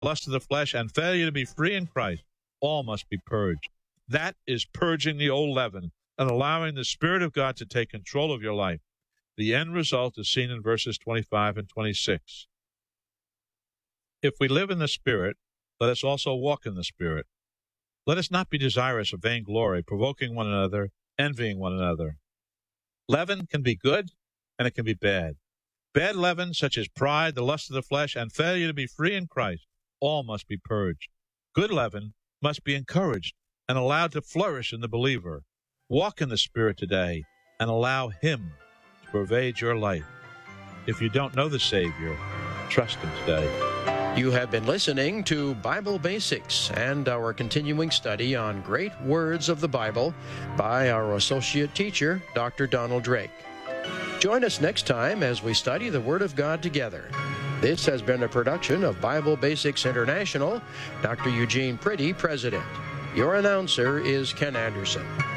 lust of the flesh, and failure to be free in Christ, all must be purged. That is purging the old leaven and allowing the Spirit of God to take control of your life. The end result is seen in verses 25 and 26. If we live in the Spirit, let us also walk in the Spirit. Let us not be desirous of vainglory, provoking one another, envying one another. Leaven can be good, and it can be bad. Bad leaven, such as pride, the lust of the flesh, and failure to be free in Christ, all must be purged. Good leaven must be encouraged and allowed to flourish in the believer. Walk in the Spirit today and allow Him to pervade your life. If you don't know the Savior, trust Him today. You have been listening to Bible Basics and our continuing study on great words of the Bible by our associate teacher, Dr. Donald Drake. Join us next time as we study the Word of God together. This has been a production of Bible Basics International. Dr. Eugene Pretty, President. Your announcer is Ken Anderson.